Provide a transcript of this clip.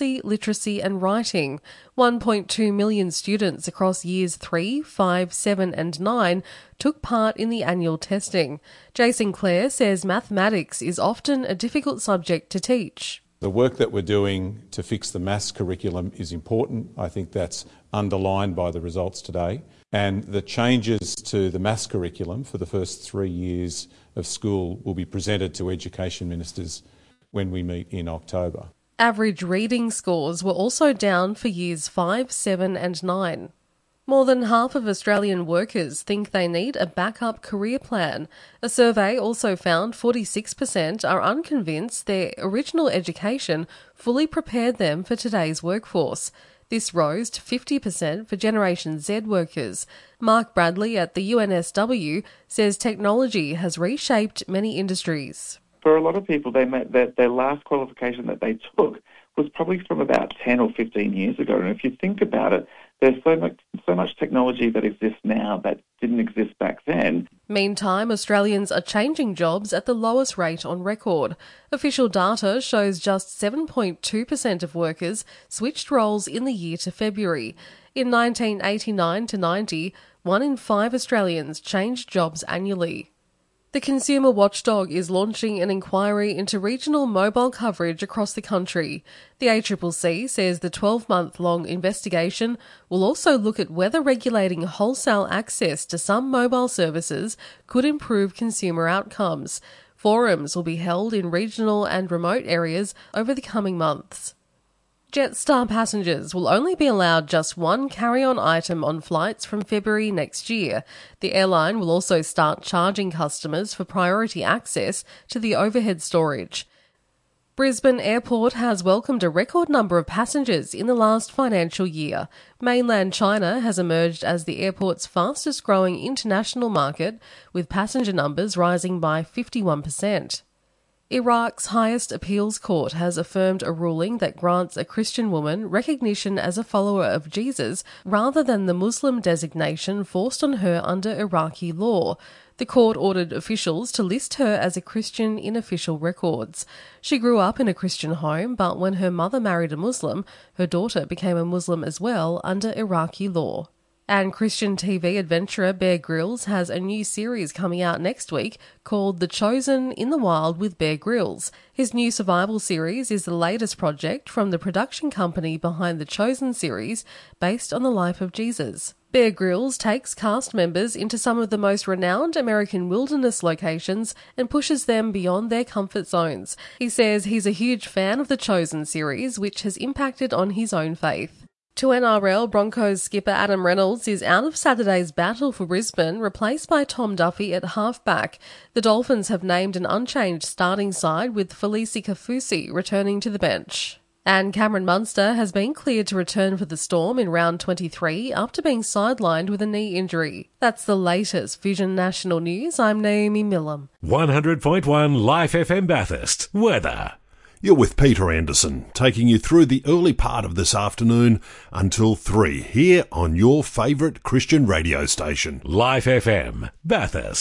numeracy, literacy and writing. 1.2 million students across years 3, 5, 7 and 9 took part in the annual testing. Jason Clare says mathematics is often a difficult subject to teach. The work that we're doing to fix the maths curriculum is important. I think that's underlined by the results today. And the changes to the maths curriculum for the first 3 years of school will be presented to education ministers when we meet in October. Average reading scores were also down for years 5, 7 and 9. More than half of Australian workers think they need a backup career plan. A survey also found 46% are unconvinced their original education fully prepared them for today's workforce. This rose to 50% for Generation Z workers. Mark Bradley at the UNSW says technology has reshaped many industries. For a lot of people, their last qualification that they took was probably from about 10 or 15 years ago. And if you think about it, there's so much technology that exists now that didn't exist back then. Meantime, Australians are changing jobs at the lowest rate on record. Official data shows just 7.2% of workers switched roles in the year to February. In 1989 to 90, 1 in 5 Australians changed jobs annually. The Consumer Watchdog is launching an inquiry into regional mobile coverage across the country. The ACCC says the 12-month-long investigation will also look at whether regulating wholesale access to some mobile services could improve consumer outcomes. Forums will be held in regional and remote areas over the coming months. Jetstar passengers will only be allowed just one carry-on item on flights from February next year. The airline will also start charging customers for priority access to the overhead storage. Brisbane Airport has welcomed a record number of passengers in the last financial year. Mainland China has emerged as the airport's fastest-growing international market, with passenger numbers rising by 51%. Iraq's highest appeals court has affirmed a ruling that grants a Christian woman recognition as a follower of Jesus rather than the Muslim designation forced on her under Iraqi law. The court ordered officials to list her as a Christian in official records. She grew up in a Christian home, but when her mother married a Muslim, her daughter became a Muslim as well under Iraqi law. And Christian TV adventurer Bear Grylls has a new series coming out next week called The Chosen in the Wild with Bear Grylls. His new survival series is the latest project from the production company behind the Chosen series, based on the life of Jesus. Bear Grylls takes cast members into some of the most renowned American wilderness locations and pushes them beyond their comfort zones. He says he's a huge fan of the Chosen series, which has impacted on his own faith. To NRL, Broncos skipper Adam Reynolds is out of Saturday's battle for Brisbane, replaced by Tom Duffy at halfback. The Dolphins have named an unchanged starting side, with Felici Kafusi returning to the bench. And Cameron Munster has been cleared to return for the Storm in round 23 after being sidelined with a knee injury. That's the latest Vision National News. I'm Naomi Millam. 100.1 Life FM Bathurst. Weather. You're with Peter Anderson, taking you through the early part of this afternoon until 3 here on your favourite Christian radio station. Life FM Bathurst.